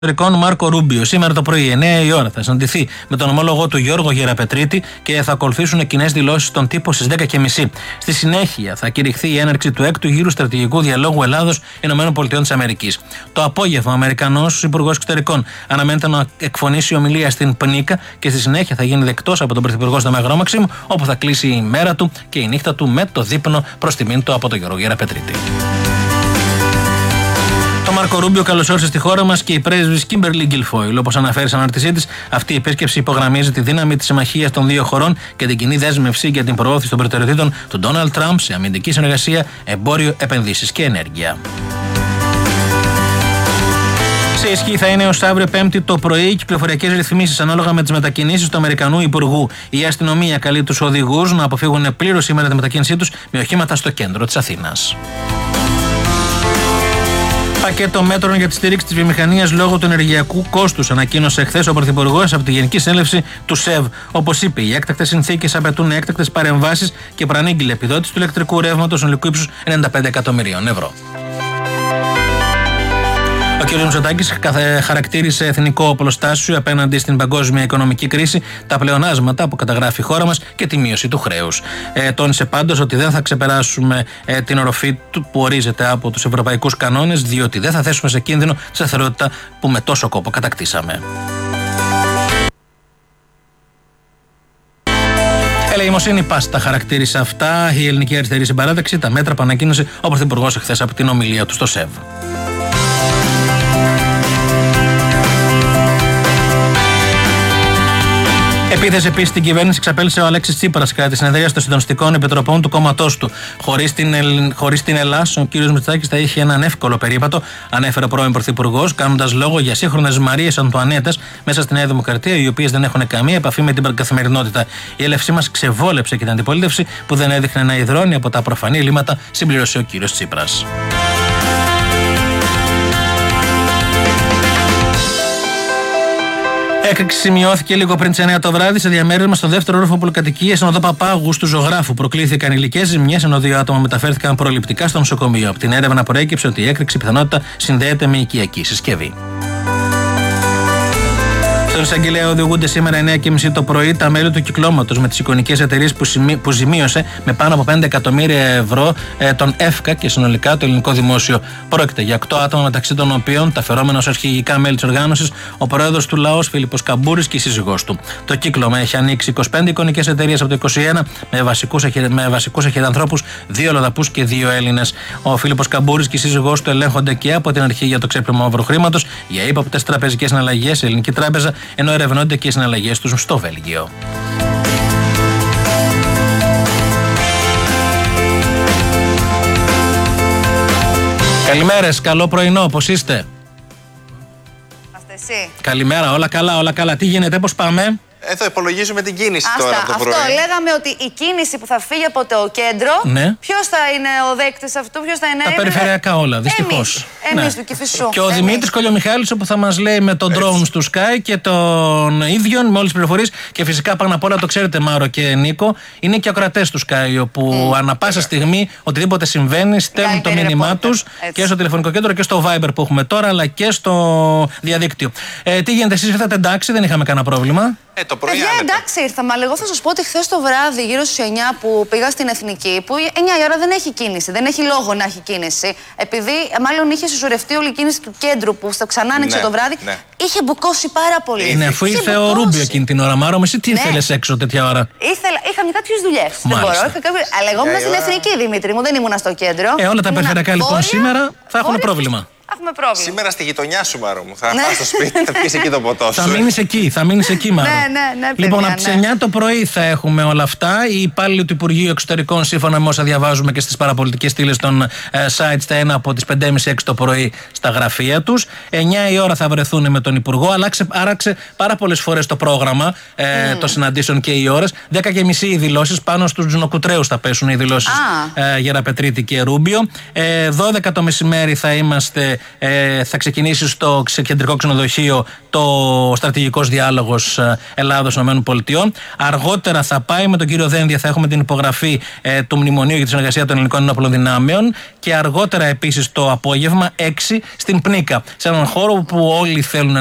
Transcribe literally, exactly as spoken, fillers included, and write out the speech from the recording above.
Μάρκο Ρούμπιο. Σήμερα το πρωί, εννιά η ώρα, θα συναντηθεί με τον ομόλογο του Γιώργο Γεραπετρίτη και θα ακολουθήσουν κοινές δηλώσεις στον τύπο στις δέκα και μισή. Στη συνέχεια θα κηρυχθεί η έναρξη του έκτου γύρου στρατηγικού διαλόγου Ελλάδος-ΗΠΑ. Το απόγευμα, ο Αμερικανός Υπουργός Εξωτερικών αναμένεται να εκφωνήσει ομιλία στην Πνίκα και στη συνέχεια θα γίνει δεκτός από τον Πρωθυπουργό στο Μέγαρο Μαξίμου, όπου θα κλείσει η μέρα του και η νύχτα του με το δείπνο προς τιμήν του από τον Γιώργο Γεραπετρίτη. Το Μάρκο Ρούμπιο καλωσόρισε στη χώρα μας και η πρέσβης Κίμπερλι Γκιλφόιλ. Όπως αναφέρει στην ανάρτησή της, αυτή η επίσκεψη υπογραμμίζει τη δύναμη της συμμαχίας των δύο χωρών και την κοινή δέσμευση για την προώθηση των προτεραιοτήτων του Ντόναλντ Τραμπ σε αμυντική συνεργασία, εμπόριο, επενδύσεις και ενέργεια. Σε ισχύ θα είναι ως αύριο Πέμπτη το πρωί οι κυκλοφοριακές ρυθμίσεις ανάλογα με τις μετακινήσεις του Αμερικανού Υπουργού. Η αστυνομία καλεί τους οδηγούς να αποφύγουν πλήρως σήμερα τη μετακίνησή τους με οχήματα στο κέντρο της Αθήνας. Πακέτο μέτρων για τη στήριξη της βιομηχανίας λόγω του ενεργειακού κόστους, ανακοίνωσε χθες ο Πρωθυπουργός από τη Γενική Συνέλευση του ΣΕΒ. Όπως είπε, οι έκτακτες συνθήκες απαιτούν έκτακτες παρεμβάσεις και προανήγγειλε επιδότηση του ηλεκτρικού ρεύματος συνολικού ύψους ενενήντα πέντε εκατομμυρίων ευρώ. Ο κ. Μητσοτάκης χαρακτήρισε εθνικό οπλοστάσιο απέναντι στην παγκόσμια οικονομική κρίση, τα πλεονάσματα που καταγράφει η χώρα μας και τη μείωση του χρέους. Ε, τόνισε πάντως ότι δεν θα ξεπεράσουμε ε, την οροφή του που ορίζεται από τους ευρωπαϊκούς κανόνες, διότι δεν θα θέσουμε σε κίνδυνο τη σταθερότητα που με τόσο κόπο κατακτήσαμε. Ελεημοσύνη πάστα χαρακτήρισε αυτά η Ελληνική Αριστερή Συμπαράταξη, τα μέτρα που ανακοίνωσε ο Πρωθυπουργός εχθές από την ομιλία του στο ΣΕΒ. Επίθεση επίσης στην κυβέρνηση εξαπέλυσε ο Αλέξης Τσίπρας κατά τη συνεδρία των συντονιστικών επιτροπών του κόμματός του. Χωρίς την, Ελ... Χωρίς την Ελλάς, ο κ. Μητσοτάκης θα είχε έναν εύκολο περίπατο, ανέφερε ο πρώην Πρωθυπουργός, κάνοντας λόγο για σύγχρονες Μαρίες Αντουανέτας μέσα στη Νέα Δημοκρατία, οι οποίες δεν έχουν καμία επαφή με την καθημερινότητα. Η έλευσή μας ξεβόλεψε και την αντιπολίτευση που δεν έδειχνε να υδρώνει από τα προφανή ελλείμματα, συμπλήρωσε ο κ. Τσίπρας. Έκρηξη σημειώθηκε λίγο πριν τις εννιά το βράδυ σε διαμέρισμα στο δεύτερο όροφο πολυκατοικίας στην οδό Παπάγου του Ζωγράφου. Προκλήθηκαν υλικές ζημιές, ενώ δύο άτομα μεταφέρθηκαν προληπτικά στο νοσοκομείο. Από την έρευνα προέκυψε ότι η έκρηξη πιθανότητα συνδέεται με οικιακή συσκευή. Στον εισαγγελέα οδηγούνται σήμερα εννιά και μισή το πρωί τα μέλη του κυκλώματος με τις εικονικές εταιρείες που, σημεί, που ζημίωσε με πάνω από πέντε εκατομμύρια ευρώ ε, τον ΕΦΚΑ και συνολικά το ελληνικό δημόσιο. Πρόκειται για οκτώ άτομα, μεταξύ των οποίων τα φερόμενα ως αρχηγικά μέλη της οργάνωσης, ο πρόεδρος του Λαός Φίλιππος Καμπούρης και η σύζυγός του. Το κύκλωμα έχει ανοίξει είκοσι πέντε εικονικές εταιρείες από το είκοσι ένα με βασικούς, με βασικούς αχιρανθρώπους, δύο Λοδαπούς και δύο Έλληνες. Ο Φίλιππος Καμπούρης και η σύζυγός του ελέγχονται και από την αρχή για το ξέπλυμα μαύρου χρήματος, για ύποπτες τραπεζικές συναλλαγές σε ελληνική τράπεζα, ενώ ερευνώνται και οι συναλλαγές τους στο Βέλγιο. Καλημέρες, καλό πρωινό, πώς είστε? Είμαστε εσύ. Καλημέρα, όλα καλά, όλα καλά. Τι γίνεται, πώς πάμε? Εδώ υπολογίζουμε την κίνηση. Άστα, τώρα από το αυτό πρωί. λέγαμε ότι η κίνηση που θα φύγει από το κέντρο, ναι. Ποιος θα είναι ο δέκτης αυτού, ποιος θα είναι? Τα περιφερειακά όλα, δυστυχώς. Εμείς, εμείς ναι. του Κηφισού. Και ο εμείς. Δημήτρης Κολιομιχάλης, όπου θα μας λέει με τον drone του Sky και τον ίδιον με όλες τις πληροφορίες. Και φυσικά πάνω απ' όλα το ξέρετε, Μάρο και Νίκο, είναι και ακροατές του Sky, όπου mm. ανά πάσα στιγμή οτιδήποτε συμβαίνει στέλνουν το μήνυμά τους και στο τηλεφωνικό κέντρο και στο Viber που έχουμε τώρα, αλλά και στο διαδίκτυο. Ε, τι γίνεται, εσείς ήρθατε εντάξει, δεν είχαμε κανένα πρόβλημα? Ε, το πρωί. Παιδιά, εντάξει, ήρθαμε, αλλά εγώ θα σας πω ότι χθες το βράδυ, γύρω στις εννιά που πήγα στην Εθνική, που εννιά η ώρα δεν έχει κίνηση, δεν έχει λόγο να έχει κίνηση. Επειδή μάλλον είχε συσσωρευτεί όλη η κίνηση του κέντρου που στο ξανά άνοιξε ναι, το βράδυ, ναι. είχε μπουκώσει πάρα πολύ. Ναι, αφού ήρθε ο Ρούμπιο εκείνη την ώρα. Μάρο, εσύ τι ναι. ήθελες έξω τέτοια ώρα? Ήθελα, είχα κάποιες δουλειές. Δεν μπορώ. Είχα κάποιο... Αλλά εγώ ήμουν στην Εθνική, Δημήτρη μου, δεν ήμουν στο κέντρο. Ε, όλα τα περιφερειακά λοιπόν σήμερα θα έχουν πρόβλημα. Έχουμε πρόβλημα. Σήμερα στη γειτονιά σου, Μάρο μου. Θα πας στο σπίτι, θα πιεις εκεί το ποτό σου. Θα μείνεις εκεί, θα μείνεις εκεί, Μάρο. Ναι, ναι, ναι. Λοιπόν, παιδιά, από τις ναι. εννιά το πρωί θα έχουμε όλα αυτά. Οι υπάλληλοι του Υπουργείου Εξωτερικών, σύμφωνα με όσα διαβάζουμε και στις παραπολιτικές στήλες των ε, sites, θα είναι από τις πέντε και μισή έξι το πρωί στα γραφεία τους. εννιά η ώρα θα βρεθούν με τον Υπουργό. Άλλαξε, άραξε πάρα πολλές φορές το πρόγραμμα ε, mm. των συναντήσεων και οι ώρες. δέκα και μισή οι δηλώσεις. Πάνω στους Τζουνοκουτρέους θα πέσουν οι δηλώσεις ah. ε, Γεραπετρίτη και Ρούμπιο. Ε, δώδεκα το μεσημέρι θα είμαστε ε, θα ξεκινήσει στο κεντρικό ξενοδοχείο το στρατηγικός διάλογος Ελλάδος-ΗΠΑ. Αργότερα θα πάει με τον κύριο Δένδια, θα έχουμε την υπογραφή ε, του Μνημονίου για τη συνεργασία των ελληνικών ενόπλων δυνάμεων. Και αργότερα επίσης το απόγευμα έξι στην Πνίκα, σε έναν χώρο που όλοι θέλουν